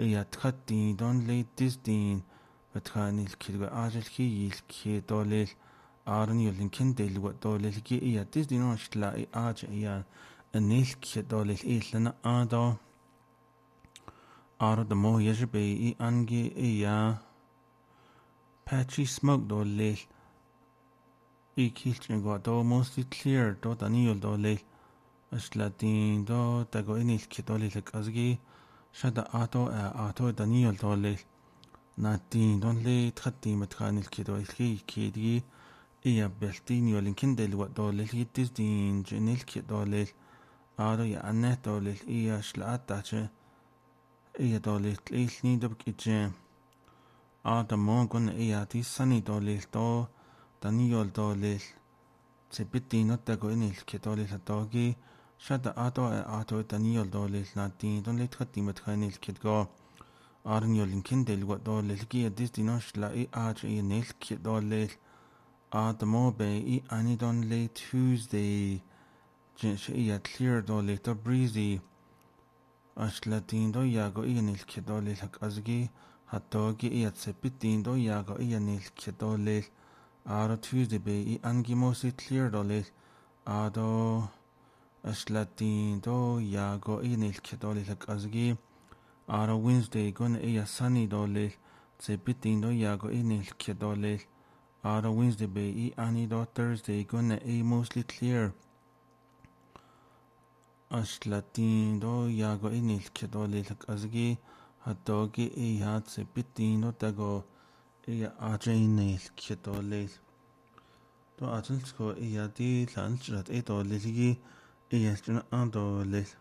iya tkhati don latest din batkanil kidwa ajal ki yil ki dolel arni yolin kendel wa dolel ki iya tis din oshla I aj iya anil ki dolel ilana ado aro da mo yajbe I angi iya patchy smoke dolel I kilchen go do mostly clear do daniyol dolel ashlatin do tago inil ki dolel azgi shada ato daniyol dolel ناتين دون لي تخطي متخان الكيدو الكي كيدي إيا بلتين يولين كندل ودول الكي تزدين جنيل كي دولل آرو يا أنه دولل إيا شلعات داچه إيا دولل تليل نيدبك إجام آدا موغن إيا دي ساني دولل دو دانيول دولل تبتين نتاقو إني الكي دولل دوغي شادا آتو دانيول دولل ناتين دون لي تخطي متخان الكيدو Arniolin kindel wat dolel gi distinosh la I aj I nel ki dolel adamo be I anidon le Tuesday jinsh I clear dolel to breezy ashlatin do yago I nel ki dolel hak azgi hatogi I sepitin do yago I nel ki dolel aro Tuesday be I angimosi clear dolel ado ashlatin do yago I nel ki dolel hak azgi Aro Wednesday gon iya sunny dolel sepitin do yago inil ki dolel Aro Wednesday be I ani do Thursday gon mostly clear Ashlatin do yago inil ki dolel azgi hatogi iya sepitin do tago iya aja inil ki dolel do ajalsko iya di lanchrat dolel gi iya juna dolel